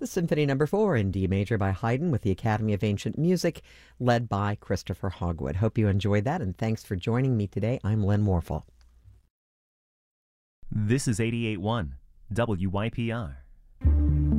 the Symphony No. 4 in D major by Haydn with the Academy of Ancient Music, led by Christopher Hogwood. Hope you enjoyed that, and thanks for joining me today. I'm Len Morphle. This is 88.1 WYPR.